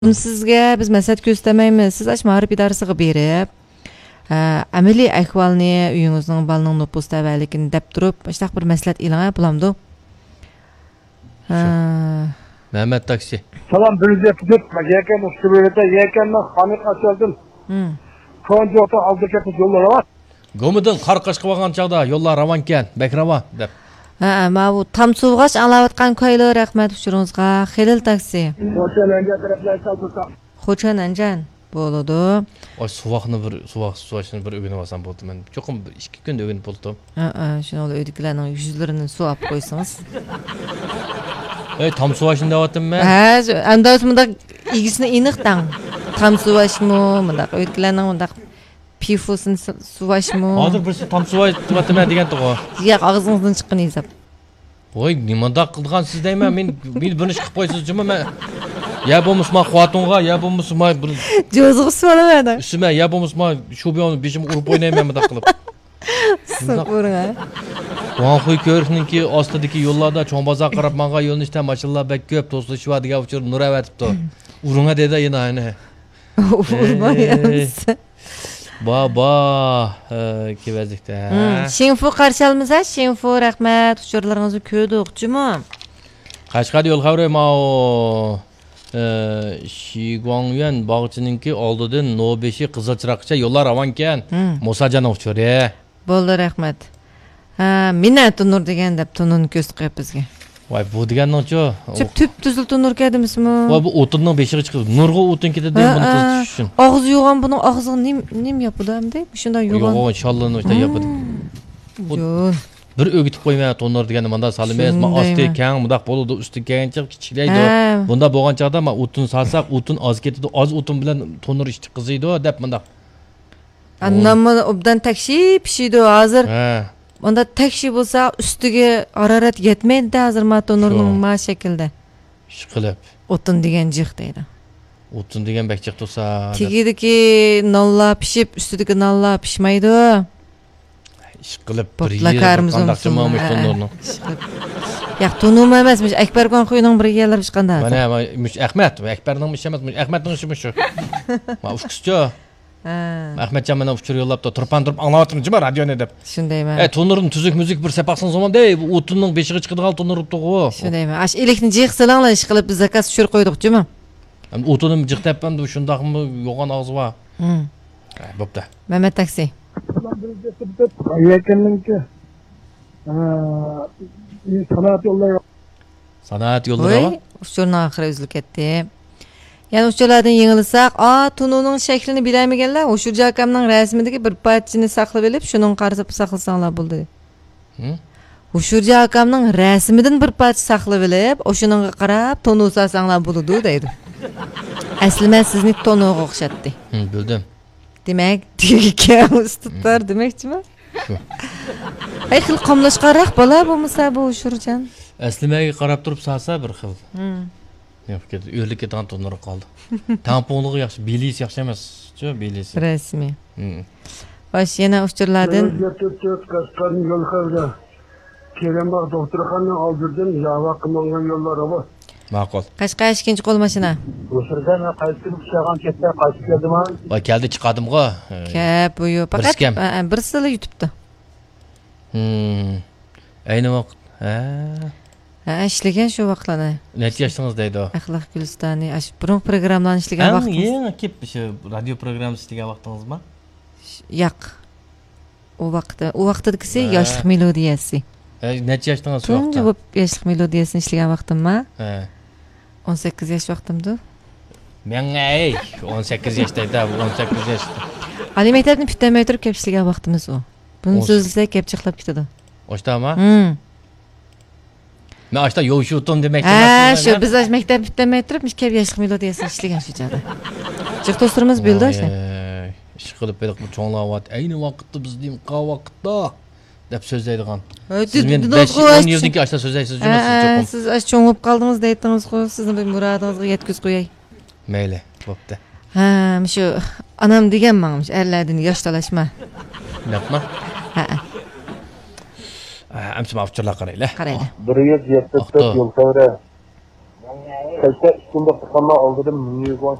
Sizga biz masat ko'rsamaymiz. Siz ash ma'rif idorasiga berib, amaliy ahvolni, uyingizning balaning nopus tavalligini deb turib, ishtaq bir maslahat e'lon qilamdi. Mehmet taksi. Salam, birinci gidip, yeken usulüyle yekenle hanık açıldım. Konjota aldık hep yollara var. Gomudan qar qashqib olgan chaqda yo'llar ravon ekan, bakrava deb. Ma bu tam suvg'ash alayotgan ko'ylar rahmat uchuringizga. Xilil taksi. Xo'jalangan taraflar saldısa. Xo'jalangan bo'ladi. Oy suvaqni bir suvashni bir o'rganib olsam bo'ldi. Men cho'qim 2 kunda o'rganib bo'ldim. Shuni uydagilarning yuzlarini suv olib qo'ysangiz. Tam suvashni deyaptimmi? Anda bunda igisini aniqdan. Tam suvashmi, bunda uydagilarning bunda pifosini suvashmi? Hozir birisi tam suvash deyapman degan to'g'ri. Yo'q, og'zingizdan chiqqan hesab. Voy, nimada qilgan siz deyman, men buni chiqib qo'ysizmi? Men ya bo'lmasam xatonga, ya bo'lmasam bir Jo'zg'i so'ramaydi. Usma, ya bo'lmasam shu biyonni beshim urib o'ynayman bunday qilib. So'rang. Vanxuy ko'rikninki ostidagi yo'llarda cho'ngbaza qarab menga yo'lnishda mashinalar bak ko'p to'slashadigan uchun nur avatibdi. Urunga dedi yana ayni. Urmayapsiz. Baba, kevezikda. Shinfu qarshi olmasa, Shinfu rahmat, uchurlaringizni ko'rdik, juma. Qashqar yo'l xavri mao Shiguangyan bog'chininki oldidan No5 Qizilchiroqcha yo'llar ravon ekan. Musajan uchuri. Bo'ldi, rahmat. Minat Nur degan deb tunun ko'z qo'yib bizga. Voy, bu deganning-chi. Tüp tuzil tunur kedimizmi? Voy, bu o'tinning beshiga chiqib, nurga o'tin ketadi deb buni qizish uchun. Og'iz yo'g'on buni og'zini nim yapadi hamda? Shunday yo'g'on. Yo'q, inshaalloh o'sha yapadi. Yo'q. Bir o'gitib qo'ymay tonur degani menda salmas, men osti keng mundaq bo'ladi, usti kengcha kichiklaydi. Bunda bo'lgan chaqda men o'tin salsaq, o'tin oz ketadi, oz o'tin bilan tonur ishti qiziydi deb mundaq. Annamni obdan takshi pishiydi hozir. Onda takshi bo'lsa, ustiga harorat yetmaydi hozir ma tonurning ma shaklda. Ishqilib. O'tin degan jiq deydi. O'tin degan bakchiq tursa. Tegidiki nalla pishib, ustidagi nalla pishmaydi. Ishqilib bir yerda qandaqchimanmish tonurni. Yo'q, tonum emasmish, Akbarxon qo'yning bir yerlar chiqqanda. Mana Ahmad, Akbarning ishi emas, Ahmadning ishi shu. Ma ufkuschi. Ahmadjon mana uchur yo'llabdi, turpan turib anglayotganjima radioni deb. Shundayman. Tonurni tuzuk muzik bir sepaqsin zamanda, bu o'tinning beshiga chiqadigan tonur to'g'ri. Shundayman. Ash elekni jiqsilanglar ish qilib biz zakaz tushirib qo'ydik, juma. O'tinim jiqtapman, shundaqmi yo'g'on og'zi bor. Bo'pti. Mehmet taksi. Yekenninki sanat yolları. Sanat yolları var. Uçurun ahire üzülük ketdi. Yani uçurlardan yengilsaq, tununing shaklini bilamaganlar, Uçurcu akamning rasmidagi bir parchani saqlab olib, shunun qarasib saqlasanglar bo'ldi. Uçurcu akamning rasmidan bir parcha saqlab olib, o'shuningga qarab tonu saqlasanglar bo'ladi deydi. Aslida sizni tonuga o'xshatdi. Bildim. Demek, dikkat tutar demekçimi? Ay xil qamlashqaroq bola bo'lmasa bu Uçurjan. Aslimaga qarab turib salsa bir xil. Yo'q, o'rlik ketgan tonur qoldi. Tamponligi yaxshi, bilis yaxshi emas-chi, bilis. Rasmi. Baş yana Uçurlardan Qashqarning yo'l xavda. Kelenbaq doktorxonadan oldirdim, yava qilmagan yo'llari bor. Ma'qul. Qashqa ikkinchi qo'l mashina. O'shirdan qaytib chiqqan ketda qaytib keldim. Voy, keldi chiqadimga. Kap bu yo'q. Faqat bir sili yutibdi. Ayni vaqt. Ishlagan shu vaqtlarda. Necha yoshingiz deydi? Axloq Gulistani, burun programmalarni ishlagan vaqtingiz. Yana kep shu radio programmasi ishlagan vaqtingizmi? Yo'q. U vaqtdagisi yoshlik melodiyasi. Necha yoshingiz shu vaqtda? Tunji yoshlik melodiyasini ishlagan vaqtimmi? 18 yosh vaqtimda. Men 18 yoshda, 18 yoshda. Ali maktabni bitirmay turib kep ishlagan vaqtimiz u. Buni so'zlasa kep chiqlab ketadi. Oshtaami? Men ashta yo'shutim demak emas. Shu biz maktab bitirmay turib, kep yoshlik melodiyasini ishlagan shu joyda. Chiq do'stlarimiz bildi o'sha. Ish qilib berib cho'nglayapti. Ayni vaqtda bizning vaqtda deb so'zlaydigan. Siz men 10 yildan ashta so'zlaysiz jumasiz. Siz ash cho'ngib qoldingiz deytdingiz-ku, sizning bir murodingizga yetkazib qo'yay. Mayli, bo'pti. Shu anam deganman, erlardan yosh talashma. Yo'qmi? Amsa mavjurlar qaraylar. Qaraylar. 174 yo'l xavda. Kaysa üstünde tıkanma aldırdım. Müniyor